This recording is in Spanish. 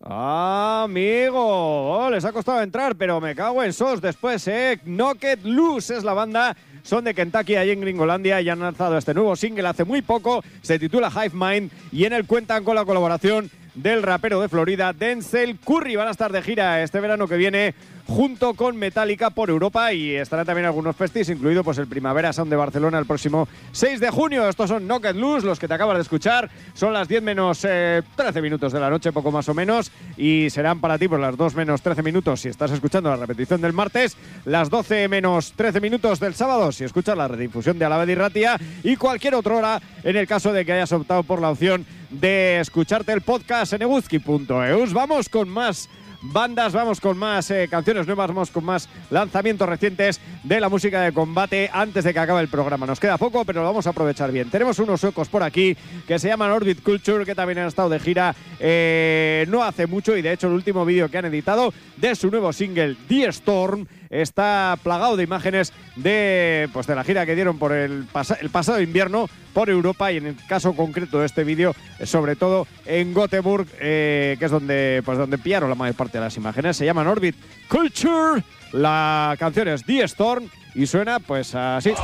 Amigo, les ha costado entrar, pero me cago en sos después, Knocked Loose es la banda, son de Kentucky, allí en Gringolandia, y han lanzado este nuevo single hace muy poco, se titula Hive Mind, y en él cuentan con la colaboración del rapero de Florida, Denzel Curry. Van a estar de gira este verano que viene junto con Metallica por Europa y estarán también algunos festis, incluido pues el Primavera Sound de Barcelona el próximo 6 de junio. Estos son Knocked Loose, los que te acabas de escuchar. Son las 10 menos 13 minutos de la noche, poco más o menos, y serán para ti pues las 2 menos 13 minutos si estás escuchando la repetición del martes, las 12 menos 13 minutos del sábado si escuchas la redifusión de Alabedi Ratia, y cualquier otra hora en el caso de que hayas optado por la opción de escucharte el podcast en eguzki.eus. Vamos con más bandas, vamos con más canciones nuevas, vamos con más lanzamientos recientes de la música de combate antes de que acabe el programa. Nos queda poco, pero lo vamos a aprovechar bien. Tenemos unos suecos por aquí que se llaman Orbit Culture, que también han estado de gira no hace mucho, y de hecho el último vídeo que han editado de su nuevo single The Storm está plagado de imágenes de la gira que dieron por el pasado invierno por Europa, y en el caso concreto de este vídeo, sobre todo en Göteborg, que es donde pillaron la mayor parte de las imágenes. Se llaman Orbit Culture, la canción es The Storm y suena pues así.